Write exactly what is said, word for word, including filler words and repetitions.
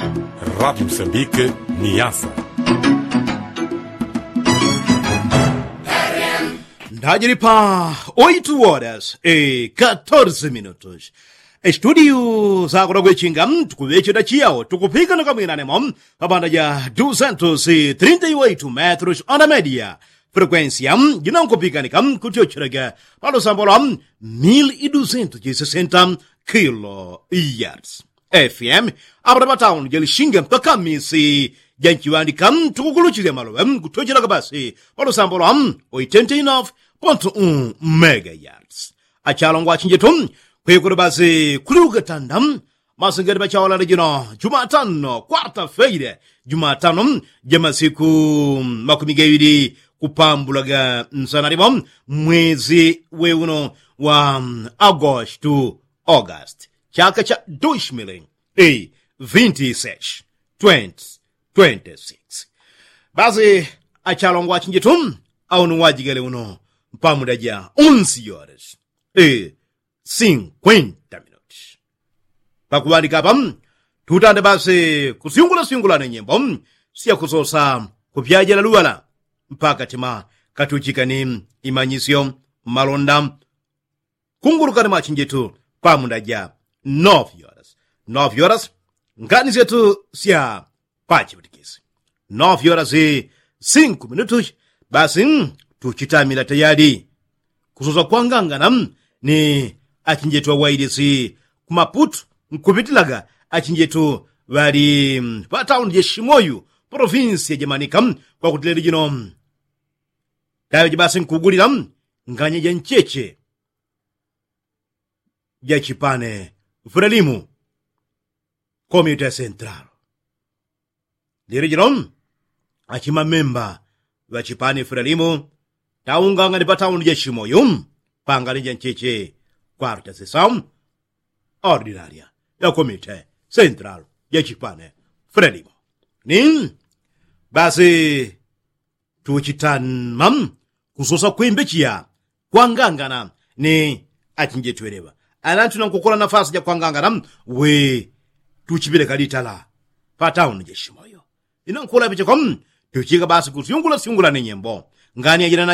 Rádio Moçambique, Niassa. Ndajiri pa oito horas e quatorze minutos. Estúdio Zagora Guechinga, tukuveche da Chiao, tukupika no caminho anemom, a banda ya duzentos e trinta e oito metros onda média. Frequência de não copicanicam, cuchochiraga, para o Sambolam, mil e duzentos e sessenta kilohertz. F M, abrabataun de Lixinga, Takamisi, Yanchiwanicam, Tukuluchi Maluem, Kuchochiraga Basi, para o Sambolam, oitenta e nove ponto um megahertz. A Chalongwa Chinjetum, Kwekuru basi kuruga tandam, masangari bachawala rejino, Jumatano, quarta-feira, Jumatano, jamasiku makumigawiri kupambulaga nsanaribom, mwezi weuno wa agosto, August, chaka cha dois mil e vinte e seis, twenty twenty-six. Basi, achalongwa chinjitum, au nuwajigale uno, mpamudaja, onze horas, e cinquenta minutos. Pakuandika pam, tutande basi kusiungula siungula na nyembo, siya kusosa kupyaja la luwala, mpaka tima katuchikani imanyisio malonda, kungurukani machinjitu pamundaja nove horas. nove horas, ngani zetu siya pachi vitikisi. nove horas e cinco minutos, basi tuchitamila tayari. Kusosa kuangangana ni achinjetu wa waidisi kumaputu nkupitilaga achinjetu wali pataun je Shimoyu provinsi ya Jamanika kwa kutileli jino dawe jibasi nkugulila nganye ja ncheche ja Chipane Frelimu Komite Central liri jino achima memba wa Chipane Frelimu taunga ngani pataun je Shimoyu pangali ja ncheche quarta sessão ordinária da Comité Central de Chipane Frelimo. Nin basi tuchitan mam kusosa kwembechia kwangangana ni achinjetwerewa. Anantu na kukola nafasi ya kwangangana we tuchibile kalitala pataun je Shimoyo. Ina nkula biche kom tuchiga basi kusiungula siungula ni nyembo ngani ya jirana